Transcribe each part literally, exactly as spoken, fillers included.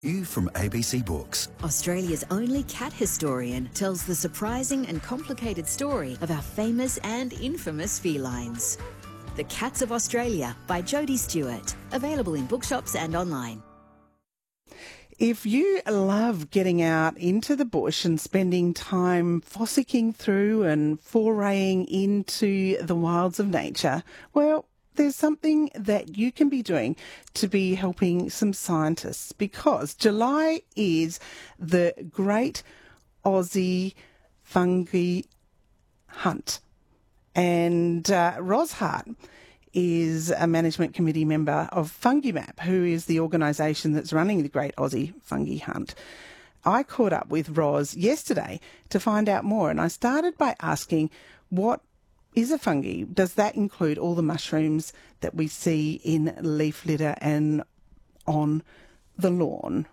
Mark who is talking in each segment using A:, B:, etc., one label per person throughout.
A: You from A B C Books.
B: Australia's only cat historian tells the surprising and complicated story of our famous and infamous felines. The Cats of Australia by Jodie Stewart. Available in bookshops and online.
C: If you love getting out into the bush and spending time fossicking through and foraying into the wilds of nature, well, there's something that you can be doing to be helping some scientists, because July is the Great Aussie Fungi Hunt. And uh, Ros Hart is a management committee member of FungiMap, who is the organisation that's running the Great Aussie Fungi Hunt. I caught up with Ros yesterday to find out more, and I started by asking, what is a fungi? Does that include all the mushrooms that we see in leaf litter and on the lawn?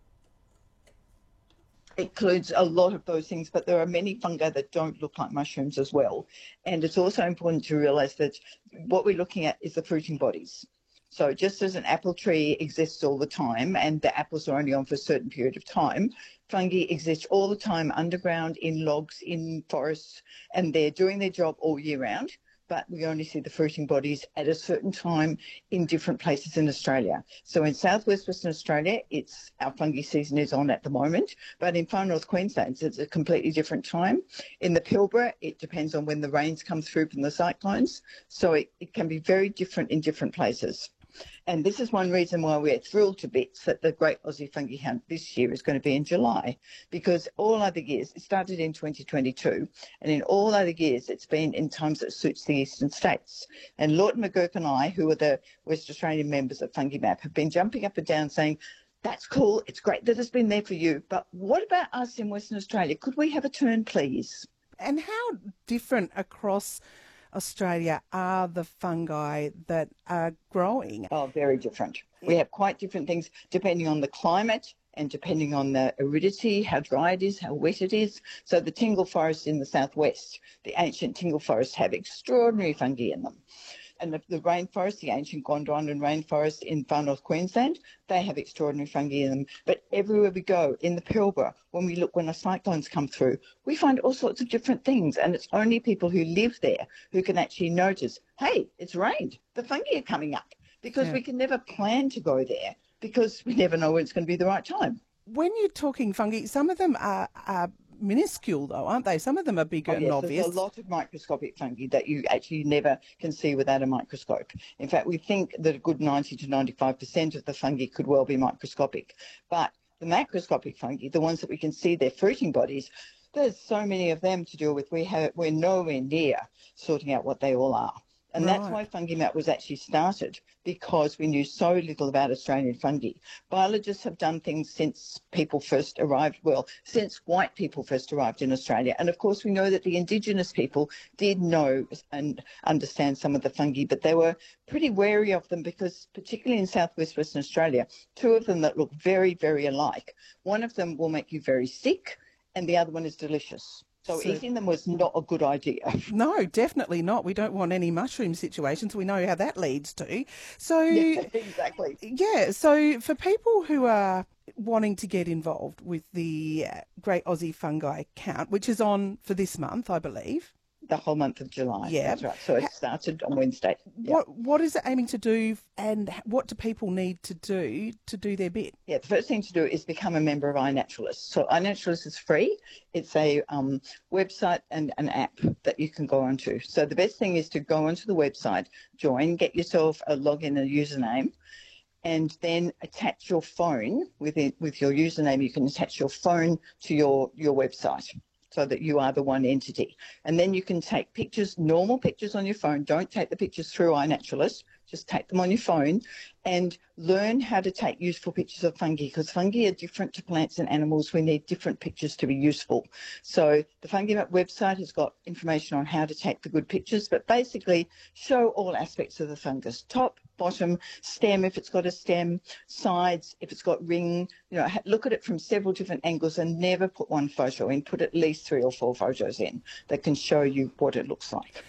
D: It includes a lot of those things, but there are many fungi that don't look like mushrooms as well. And it's also important to realise that what we're looking at is the fruiting bodies. So just as an apple tree exists all the time and the apples are only on for a certain period of time, fungi exist all the time underground, in logs, in forests, and they're doing their job all year round. But we only see the fruiting bodies at a certain time in different places in Australia. So in southwest Western Australia, it's our fungi season is on at the moment, but in far north Queensland, it's a completely different time. In the Pilbara, it depends on when the rains come through from the cyclones, so it, it can be very different in different places. And this is one reason why we're thrilled to bits that the Great Aussie Fungi Hunt this year is going to be in July, because all other years, it started in twenty twenty-two, and in all other years it's been in times that suits the eastern states. And Lawton McGurk and I, who are the West Australian members of FungiMap, have been jumping up and down saying, that's cool, it's great that it's been there for you, but what about us in Western Australia? Could we have a turn, please?
C: And how different across Australia are the fungi that are growing?
D: Oh, very different. We have quite different things depending on the climate and depending on the aridity, how dry it is, how wet it is. So the Tingle Forest in the southwest, the ancient Tingle Forest, have extraordinary fungi in them. And the, the rainforest, the ancient Gondwanan rainforest in far north Queensland, they have extraordinary fungi in them. But everywhere we go, in the Pilbara, when we look when the cyclones come through, we find all sorts of different things. And it's only people who live there who can actually notice, hey, it's rained, the fungi are coming up. Because yeah. we can never plan to go there because we never know when it's going to be the right time.
C: When you're talking fungi, some of them are, are minuscule though, aren't they? Some of them are bigger oh, yes, and obvious.
D: There's a lot of microscopic fungi that you actually never can see without a microscope. In fact, we think that a good ninety to ninety-five percent of the fungi could well be microscopic. But the macroscopic fungi, the ones that we can see their fruiting bodies, there's so many of them to deal with. We have, we're nowhere near sorting out what they all are. And right. that's why FungiMap was actually started, because we knew so little about Australian fungi. Biologists have done things since people first arrived, well, since white people first arrived in Australia. And of course, we know that the Indigenous people did know and understand some of the fungi, but they were pretty wary of them because, particularly in southwest Western Australia, two of them that look very, very alike. One of them will make you very sick, and the other one is delicious. So, so eating them was not a good idea.
C: No, definitely not. We don't want any mushroom situations. We know how that leads to. So
D: yeah, exactly.
C: Yeah, so for people who are wanting to get involved with the Great Aussie Fungi Count, which is on for this month, I believe.
D: The whole month of July.
C: Yeah.
D: That's right. So it started on Wednesday.
C: What yeah. What is it aiming to do, and what do people need to do to do their bit?
D: Yeah, the first thing to do is become a member of iNaturalist. So iNaturalist is free. It's a um, website and an app that you can go onto. So the best thing is to go onto the website, join, get yourself a login and a username, and then attach your phone with it, with your username. You can attach your phone to your, your website, so that you are the one entity. And then you can take pictures, normal pictures on your phone. Don't take the pictures through iNaturalist. Just take them on your phone and learn how to take useful pictures of fungi, because fungi are different to plants and animals. We need different pictures to be useful. So the FungiMap website has got information on how to take the good pictures, but basically show all aspects of the fungus: top, bottom, stem if it's got a stem, sides if it's got ring. You know, look at it from several different angles and never put one photo in. Put at least three or four photos in that can show you what it looks like.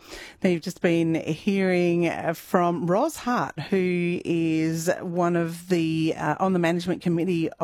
C: Now, you've just been hearing from Ros Hart, who is one of the, uh, on the management committee